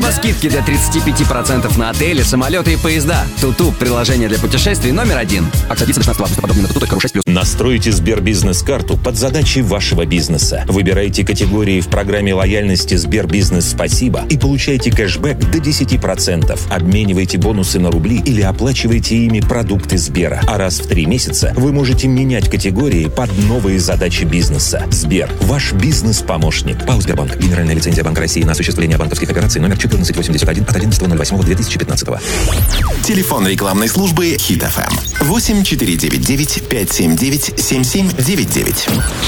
Либо скидки до 35% на отели, самолеты и поезда. Туту – приложение для путешествий номер 1. Акция длится до 16 августа. Подробнее на tutu.ru6+. Настройте Сбербизнес-карту под задачи вашего бизнеса. Выбирайте категории в программе лояльности Сбербизнес «Спасибо» и получайте кэшбэк до 10%. Обменивайте бонусы на рубли или оплачивайте ими продукты Сбера. А раз в 3 месяца вы можете менять категории под новые задачи бизнеса. Сбер – ваш бизнес-помощник. ПАО «Сбербанк». Генеральная лицензия Банка России на осуществление банковских операций номер 1481 от 11.08.2015. Телефон рекламной службы Хит ФМ 8499 579 7799.